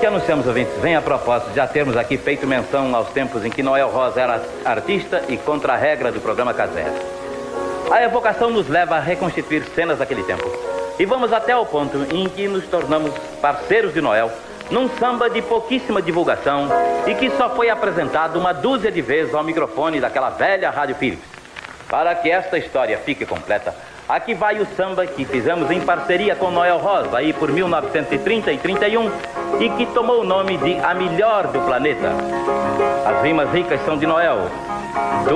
que anunciamos, ouvintes, vem a propósito de já termos aqui feito menção aos tempos em que Noel Rosa era artista e contra a regra do programa caseiro. A evocação nos leva a reconstituir cenas daquele tempo. E vamos até o ponto em que nos tornamos parceiros de Noel num samba de pouquíssima divulgação e que só foi apresentado uma dúzia de vezes ao microfone daquela velha Rádio Philips. Para que esta história fique completa, aqui vai o samba que fizemos em parceria com Noel Rosa, aí por 1930 e 31, e que tomou o nome de A Melhor do Planeta. As rimas ricas são de Noel.